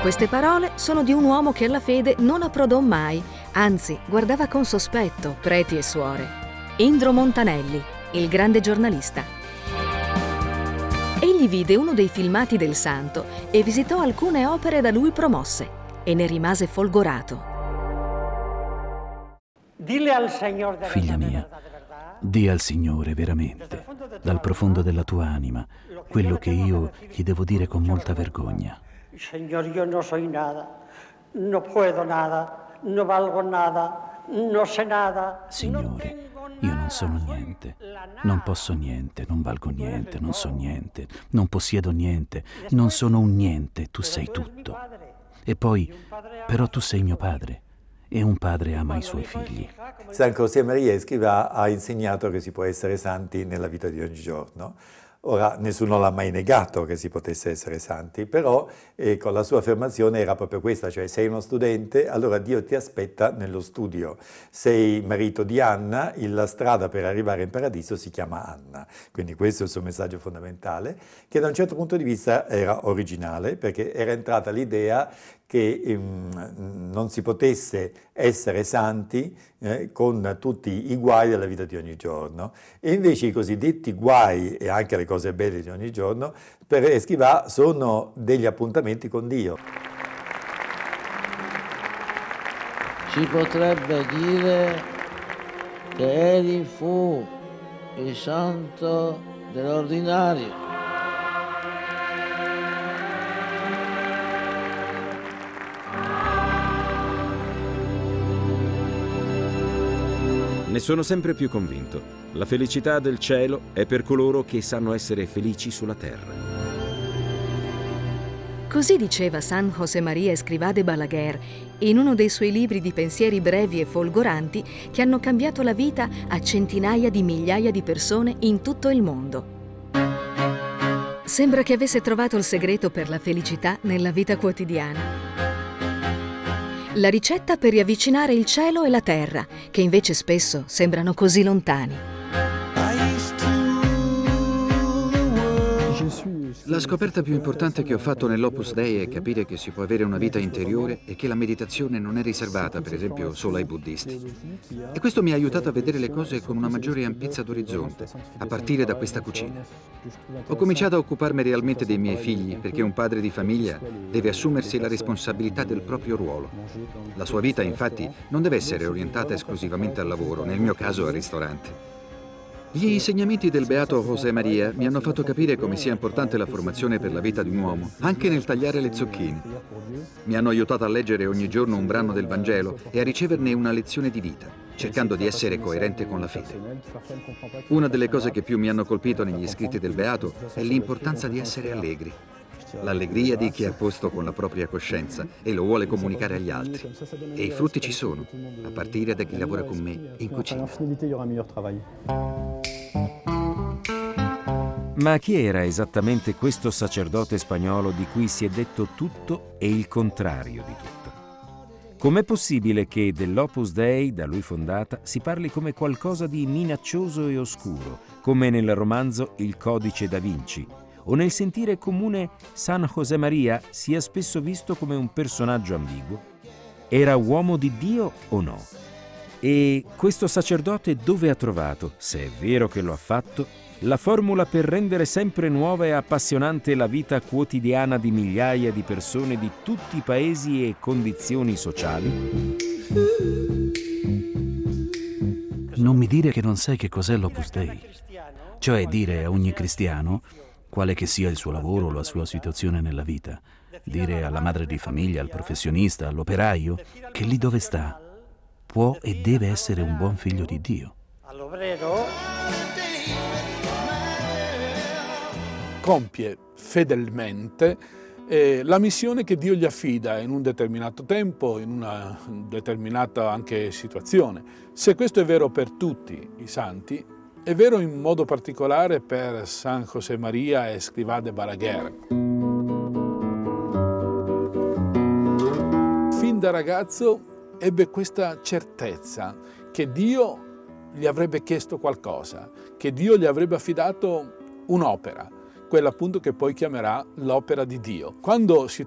Queste parole sono di un uomo che alla fede non approdò mai, anzi guardava con sospetto preti e suore. Indro Montanelli, il grande giornalista. Egli vide uno dei filmati del santo e visitò alcune opere da lui promosse e ne rimase folgorato. Figlia mia, di al Signore veramente, dal profondo della tua anima, quello che io gli devo dire con molta vergogna. Signore, io non so nada, non puedo nada, non valgo nada, non sé nada. Signore, io non sono niente, non posso niente, non valgo niente, non so niente, non possiedo niente, non sono un niente, tu sei tutto. E poi, però tu sei mio padre, e un padre ama i suoi figli. San José María Escrivá ha insegnato che si può essere santi nella vita di ogni giorno. Ora, nessuno l'ha mai negato che si potesse essere santi, però con la sua affermazione era proprio questa, cioè sei uno studente, allora Dio ti aspetta nello studio. Sei marito di Anna, la strada per arrivare in paradiso si chiama Anna. Quindi questo è il suo messaggio fondamentale, che da un certo punto di vista era originale, perché era entrata l'idea che non si potesse essere santi con tutti i guai della vita di ogni giorno. E invece i cosiddetti guai e anche le cose belle di ogni giorno, per Escrivá sono degli appuntamenti con Dio. Si potrebbe dire che egli fu il santo dell'ordinario. Ne sono sempre più convinto. La felicità del cielo è per coloro che sanno essere felici sulla terra. Così diceva San José María Escrivá de Balaguer in uno dei suoi libri di pensieri brevi e folgoranti che hanno cambiato la vita a centinaia di migliaia di persone in tutto il mondo. Sembra che avesse trovato il segreto per la felicità nella vita quotidiana. La ricetta per riavvicinare il cielo e la terra, che invece spesso sembrano così lontani. La scoperta più importante che ho fatto nell'Opus Dei è capire che si può avere una vita interiore e che la meditazione non è riservata, per esempio, solo ai buddisti. E questo mi ha aiutato a vedere le cose con una maggiore ampiezza d'orizzonte, a partire da questa cucina. Ho cominciato a occuparmi realmente dei miei figli, perché un padre di famiglia deve assumersi la responsabilità del proprio ruolo. La sua vita, infatti, non deve essere orientata esclusivamente al lavoro, nel mio caso al ristorante. Gli insegnamenti del Beato José María mi hanno fatto capire come sia importante la formazione per la vita di un uomo, anche nel tagliare le zucchine. Mi hanno aiutato a leggere ogni giorno un brano del Vangelo e a riceverne una lezione di vita, cercando di essere coerente con la fede. Una delle cose che più mi hanno colpito negli scritti del Beato è l'importanza di essere allegri. L'allegria di chi è a posto con la propria coscienza e lo vuole comunicare agli altri. E i frutti ci sono, a partire da chi lavora con me in cucina. Ma chi era esattamente questo sacerdote spagnolo di cui si è detto tutto e il contrario di tutto? Com'è possibile che dell'Opus Dei, da lui fondata, si parli come qualcosa di minaccioso e oscuro, come nel romanzo Il Codice da Vinci, o nel sentire comune San José María sia spesso visto come un personaggio ambiguo? Era uomo di Dio o no? E questo sacerdote dove ha trovato, se è vero che lo ha fatto, la formula per rendere sempre nuova e appassionante la vita quotidiana di migliaia di persone di tutti i paesi e condizioni sociali? Non mi dire che non sai che cos'è l'Opus Dei, cioè dire a ogni cristiano, quale che sia il suo lavoro o la sua situazione nella vita, dire alla madre di famiglia, al professionista, all'operaio, che lì dove sta può e deve essere un buon figlio di Dio. Compie fedelmente la missione che Dio gli affida in un determinato tempo, in una determinata anche situazione. Se questo è vero per tutti i santi, è vero in modo particolare per San José María Escrivá de Balaguer. Fin da ragazzo ebbe questa certezza che Dio gli avrebbe chiesto qualcosa, che Dio gli avrebbe affidato un'opera, quella appunto che poi chiamerà l'opera di Dio. Quando si